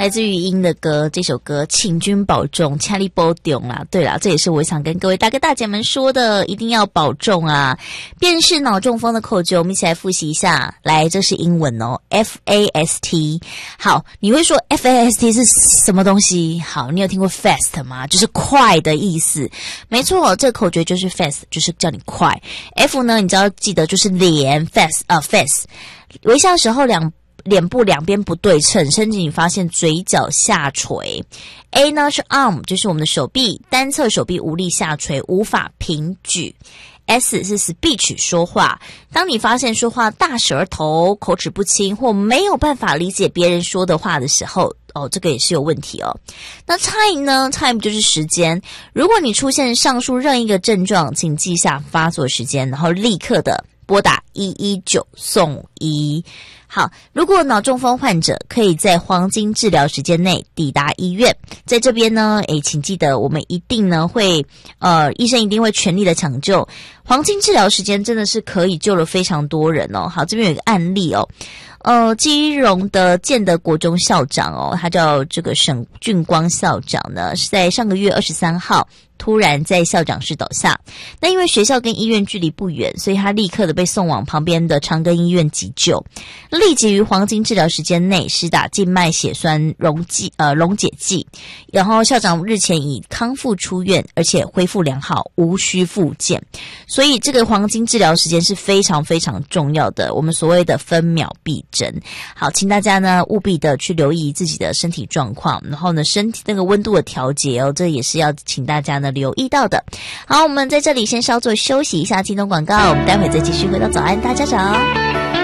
来自于英的歌，这首歌请君保重，请你保重啦。对啦，这也是我想跟各位大哥大姐们说的，一定要保重啊。辨识脑中风的口诀，我们一起来复习一下。来，这是英文哦 ，FAST。好，你会说 FAST 是什么东西？好，你有听过 fast 吗？就是快的意思。没错，这个口诀就是 fast， 就是叫你快。F 呢，你只要记得就是脸 face。微笑的时候脸部两边不对称，甚至你发现嘴角下垂。A 呢是 arm， 就是我们的手臂，单侧手臂无力下垂，无法平举。S 是 speech， 说话。当你发现说话大舌头、口齿不清或没有办法理解别人说的话的时候，这个也是有问题哦。那 time 呢 ？time 就是时间。如果你出现上述任一个症状，请记下发作时间，然后立刻的拨打119送医。好，如果脑中风患者可以在黄金治疗时间内抵达医院，在这边呢，请记得我们一定呢会，医生一定会全力的抢救。黄金治疗时间真的是可以救了非常多人哦。好，这边有一个案例哦。基隆的建德国中校长哦，他叫这个沈俊光校长呢，是在上个月23号突然在校长室倒下。那因为学校跟医院距离不远，所以他立刻的被送往旁边的长庚医院急救，立即于黄金治疗时间内施打静脉血栓溶解剂，然后校长日前已康复出院，而且恢复良好，无需复健。所以这个黄金治疗时间是非常非常重要的，我们所谓的分秒必争。好，请大家呢务必的去留意自己的身体状况，然后呢身体那个温度的调节哦，这也是要请大家呢留意到的。好，我们在这里先稍作休息一下，进入广告，我们待会再继续回到早安大家早。